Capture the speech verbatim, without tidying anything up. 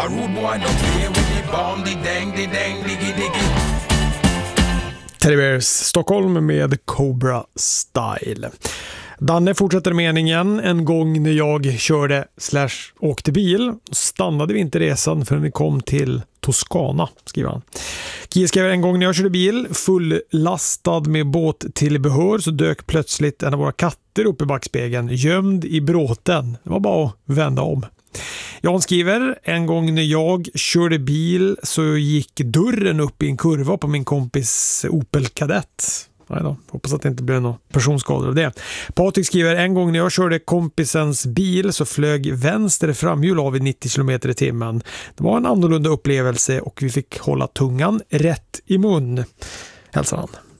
A rude boy don't play with the bomb, the dang, the dang, diggy, diggy. Teddy Bears Stockholm med Cobra Style. Danne fortsätter meningen. En gång när jag körde slash åkte bil stannade vi inte resan förrän vi kom till Toscana, skriver han. Kia skriver: en gång när jag körde bil fullastad med båt till behör så dök plötsligt en av våra katter upp i backspegeln, gömd i bråten. Det var bara att vända om. Jan skriver: en gång när jag körde bil så gick dörren upp i en kurva på min kompis Opel Kadett. Nej då, hoppas att det inte blir någon personskador av det. Patrik skriver: en gång när jag körde kompisens bil så flög vänster framhjul av i nittio kilometer i timmen. Det var en annorlunda upplevelse och vi fick hålla tungan rätt i mun. Hälsar han.